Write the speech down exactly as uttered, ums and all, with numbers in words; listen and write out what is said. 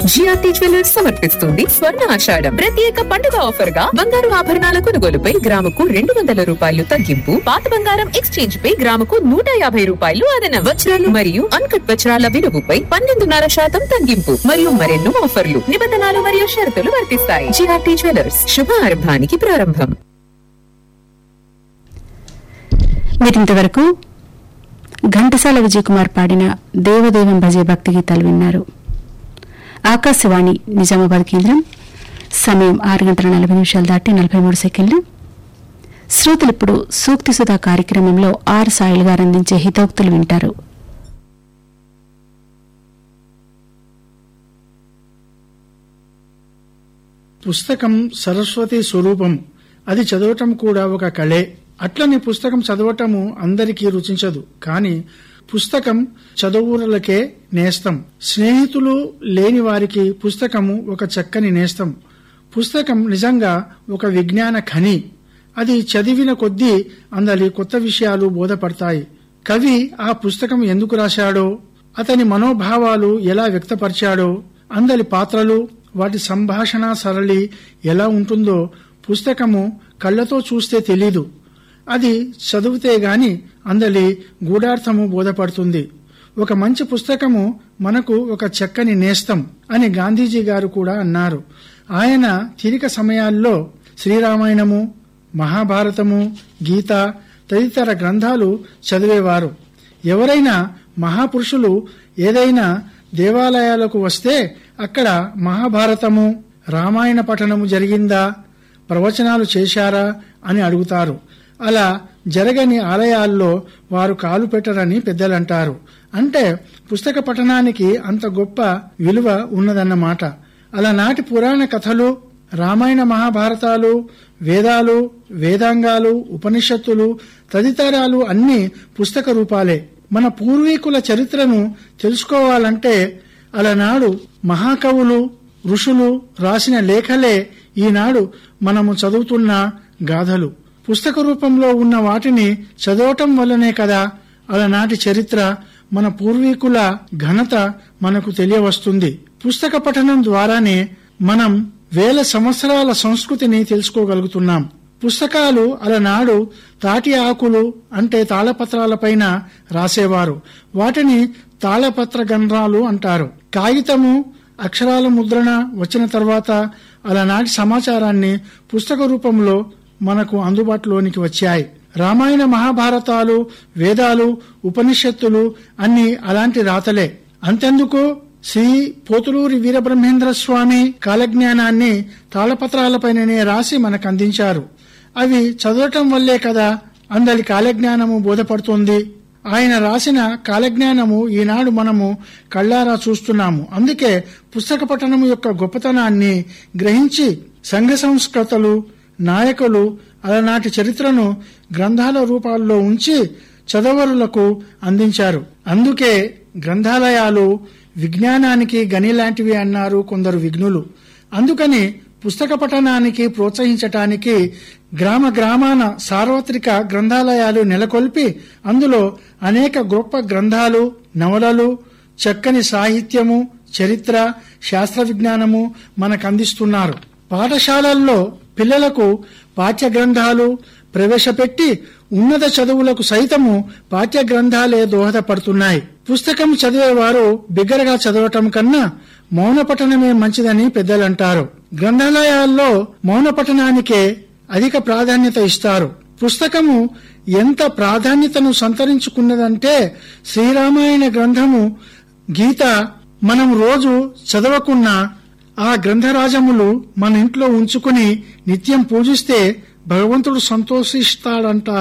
GRT jewellers సమర్పిస్తుంది స్వర్ణ ఆషాఢం ప్రత్యేక పండుగ ఆఫర్ గా బంగారు ఆభరణాల కొనుగోలుపై గ్రాముకు రెండు వందల రూపాయలు తగ్గింపు, పాత బంగారం ఎక్స్చేంజ్ పై గ్రాముకు నూట యాభై రూపాయలు అదనం, వజ్రాలు మరియు అన్కట్ వజ్రాల విలువపై పన్నెండున్నర శాతం తగ్గింపు మరియు మరెన్నో ఆఫర్లు, నిబంధనలు మరియు షరతులు వర్తిస్తాయి. జిఆర్టీ జ్యువెలర్స్, శుభారంభానికి ప్రారంభం. మీరింతవరకు ఘంటసాల విజయ్ కుమార్ పాడిన దేవదేవం భజే భక్తి గీతాలు విన్నారు. ఆకాశవాణి నిజామాబాద్ కేంద్రం. సమయం ఆరు గంటల నలభై నిమిషాలు దాటి నలభై మూడు సెకండ్లు. శ్రోతలిప్పుడు సూక్తి సుధా కార్యక్రమంలో ఆర్ సాయిల్ గారు అందించే హితోక్తులు వింటారు. పుస్తకం సరస్వతి స్వరూపం. అది చదవటం కూడా ఒక కళే. అట్లని పుస్తకం చదవటము అందరికీ రుచించదు. కాని పుస్తకం చదువులకే నేస్తం. స్నేహితులు లేని వారికి పుస్తకము ఒక చక్కని నేస్తం. పుస్తకం నిజంగా ఒక విజ్ఞాన ఖని. అది చదివిన కొద్దీ అందరి కొత్త విషయాలు బోధపడతాయి. కవి ఆ పుస్తకం ఎందుకు రాశాడో, అతని మనోభావాలు ఎలా వ్యక్తపరిచాడో, అందరి పాత్రలు, వాటి సంభాషణ సరళి ఎలా ఉంటుందో పుస్తకము కళ్లతో చూస్తే తెలీదు. అది చదివితే గాని అందలి గూఢార్థము బోధపడుతుంది. ఒక మంచి పుస్తకము మనకు ఒక చక్కని నేస్తం అని గాంధీజీ గారు కూడా అన్నారు. ఆయన తీరిక సమయాల్లో శ్రీరామాయణము, మహాభారతము, గీత తదితర గ్రంథాలు చదివేవారు. ఎవరైనా మహాపురుషులు ఏదైనా దేవాలయాలకు వస్తే అక్కడ మహాభారతము, రామాయణ పఠనము జరిగిందా, ప్రవచనాలు చేశారా అని అడుగుతారు. అలా జరగని ఆలయాల్లో వారు కాలు పెట్టరని పెద్దలంటారు. అంటే పుస్తక పఠనానికి అంత గొప్ప విలువ ఉన్నదన్నమాట. అలనాటి పురాణ కథలు, రామాయణ మహాభారతాలు, వేదాలు, వేదాంగాలు, ఉపనిషత్తులు తదితరాలు అన్ని పుస్తక రూపాలే. మన పూర్వీకుల చరిత్రను తెలుసుకోవాలంటే అలనాడు మహాకవులు, ఋషులు రాసిన లేఖలే ఈనాడు మనము చదువుతున్న గాథలు. పుస్తక రూపంలో ఉన్న వాటిని చదవటం వల్లనే కదా అలనాటి చరిత్ర, మన పూర్వీకుల ఘనత మనకు తెలియవస్తుంది. పుస్తక పఠనం ద్వారానే మనం వేల సంవత్సరాల సంస్కృతిని తెలుసుకోగలుగుతున్నాం. పుస్తకాలు అలనాడు తాటి ఆకులు అంటే తాళపత్రాలపైన రాసేవారు. వాటిని తాళపత్ర గ్రంథాలు అంటారు. కాగితము, అక్షరాల ముద్రణ వచ్చిన తర్వాత అలనాటి సమాచారాన్ని పుస్తక రూపంలో మనకు అందుబాటులోనికి వచ్చాయి. రామాయణ మహాభారతాలు, వేదాలు, ఉపనిషత్తులు అన్ని అలాంటి రాతలే. అంతెందుకు శ్రీ పోతులూరి వీరబ్రహ్మేంద్ర స్వామి కాలజ్ఞానాన్ని తాళపత్రాలపైననే రాసి మనకు అందించారు. అవి చదవటం వల్లే కదా అందరి కాలజ్ఞానము బోధపడుతుంది. ఆయన రాసిన కాలజ్ఞానము ఈనాడు మనము కళ్ళారా చూస్తున్నాము. అందుకే పుస్తక పఠనము యొక్క గొప్పతనాన్ని గ్రహించి సంఘ సంస్కృతలు, నాయకులు అలనాటి చరిత్రను గ్రంథాల రూపాల్లో ఉంచి చదవరులకు అందించారు. అందుకే గ్రంథాలయాలు విజ్ఞానానికి గని లాంటివి అన్నారు కొందరు విఘ్నులు. అందుకని పుస్తక పఠనానికి ప్రోత్సహించటానికి గ్రామ గ్రామాన సార్వత్రిక గ్రంథాలయాలు నెలకొల్పి అందులో అనేక గొప్ప గ్రంథాలు, నవలలు, చక్కని సాహిత్యము, చరిత్ర, శాస్త్ర విజ్ఞానము మనకు అందిస్తున్నారు. పాఠశాలల్లో పిల్లలకు పాఠ్య గ్రంథాలు ప్రవేశపెట్టి ఉన్నత చదువులకు సైతము పాఠ్య గ్రంథాలే దోహదపడుతున్నాయి. పుస్తకం చదివేవారు బిగ్గరగా చదవటం కన్నా మౌన పఠనమే మంచిదని పెద్దలంటారు. గ్రంథాలయాల్లో మౌన పఠనానికే అధిక ప్రాధాన్యత ఇస్తారు. పుస్తకము ఎంత ప్రాధాన్యతను సంతరించుకున్నదంటే శ్రీరామాయణ గ్రంథము, గీత మనం రోజు చదవకున్నా ఆ గ్రంథరాజములు మన ఇంట్లో ఉంచుకుని నిత్యం పూజిస్తే భగవంతుడు సంతోషిస్తాడంటారు.